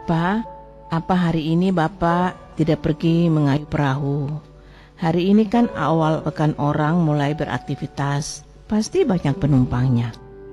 Pak, apa hari ini Bapak tidak pergi mengayuh perahu? Hari ini kan awal pekan orang mulai beraktivitas. Pasti banyak penumpangnya.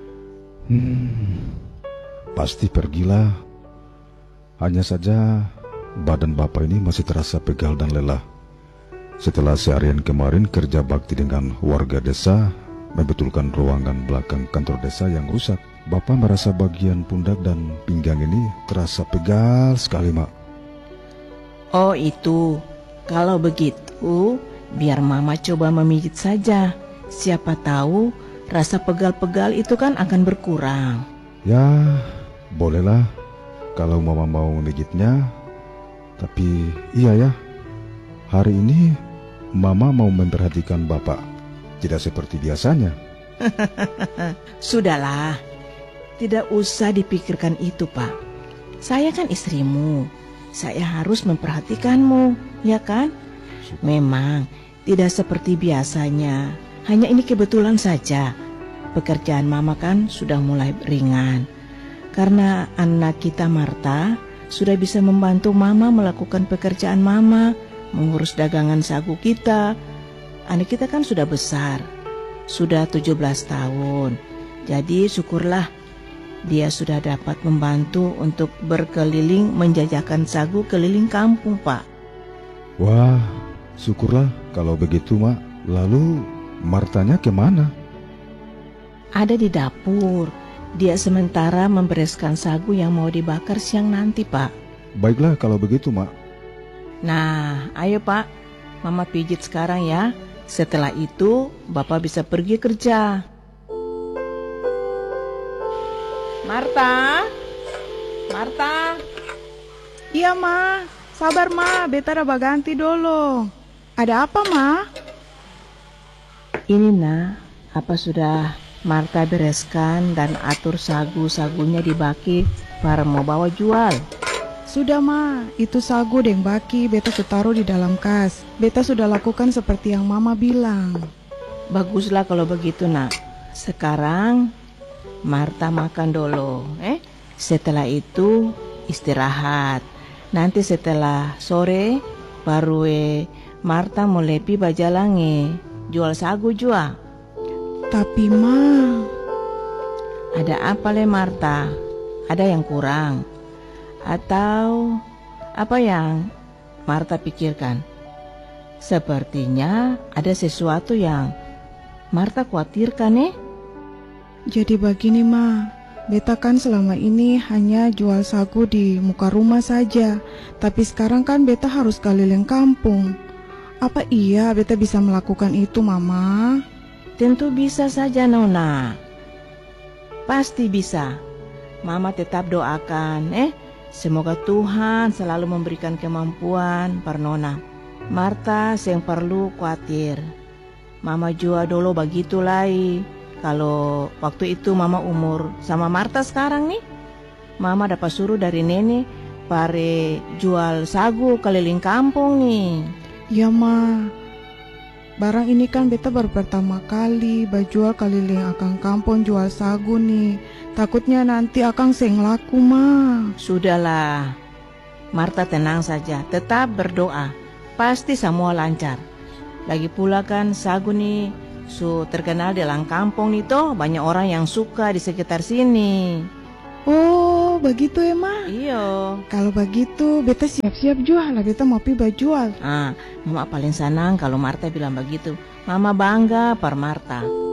Pasti pergilah. Hanya saja badan Bapak ini masih terasa pegal dan lelah. Setelah seharian kemarin kerja bakti dengan warga desa, membetulkan ruangan belakang kantor desa yang rusak. Bapak merasa bagian pundak dan pinggang ini terasa pegal sekali, Mak. Oh itu, kalau begitu biar Mama coba memijit saja. Siapa tahu rasa pegal-pegal itu kan akan berkurang. Ya, bolehlah kalau Mama mau memijitnya. Tapi iya ya, hari ini Mama mau memperhatikan Bapak. Tidak seperti biasanya. Sudahlah, tidak usah dipikirkan itu, Pak. Saya kan istrimu. Saya harus memperhatikanmu, ya kan? Memang tidak seperti biasanya. Hanya ini kebetulan saja. Pekerjaan Mama kan sudah mulai ringan. Karena anak kita Marta sudah bisa membantu Mama melakukan pekerjaan Mama, mengurus dagangan sagu kita. Anak kita kan sudah besar, sudah 17 tahun. Jadi syukurlah dia sudah dapat membantu untuk berkeliling menjajakan sagu keliling kampung, Pak. Wah, syukurlah kalau begitu, Mak. Lalu Martanya kemana? Ada di dapur. Dia sementara membereskan sagu yang mau dibakar siang nanti, Pak. Baiklah kalau begitu, Mak. Nah, ayo Pak, Mama pijit sekarang ya. Setelah itu, Bapak bisa pergi kerja. Marta? Marta? Iya, Ma. Sabar, Ma. Beta udah ganti dulu. Ada apa, Ma? Ini nah, apa sudah Marta bereskan dan atur sagu-sagunya dibaki para mau bawa jual? Sudah, Ma. Itu sagu deng baki beta sudah taruh di dalam kas. Beta sudah lakukan seperti yang Mama bilang. Baguslah kalau begitu, nak. Sekarang Marta makan dulu, setelah itu istirahat. Nanti setelah sore baru Marta mau lepi bajalange jual sagu jua. Tapi Ma, ada apa le Marta? Ada yang kurang? Atau apa yang Marta pikirkan? Sepertinya ada sesuatu yang Marta khawatirkan. Jadi begini, Ma. Beta kan selama ini hanya jual sagu di muka rumah saja. Tapi sekarang kan beta harus keliling kampung. Apa iya beta bisa melakukan itu, Mama? Tentu bisa saja, Nona. Pasti bisa. Mama tetap doakan, semoga Tuhan selalu memberikan kemampuan per Nona. Marta yang perlu khawatir. Mama juga dulu begitu lai. Kalau waktu itu Mama umur sama Marta sekarang nih, Mama dapat suruh dari nenek pare jual sagu keliling kampung nih. Ya, Ma. Barang ini kan beta baru pertama kali bajual keliling akang kampung jual sagu nih. Takutnya nanti akang seng laku, Ma. Sudahlah, Marta tenang saja, tetap berdoa. Pasti semua lancar. Lagi pula kan sagu nih terkenal di dalam kampung nih toh, banyak orang yang suka di sekitar sini. Oh, begitu ya, Ma? Iya. Kalau begitu, beta siap-siap jual lah. Beta mau pi jual. Mama paling senang kalau Marta bilang begitu. Mama bangga per Marta.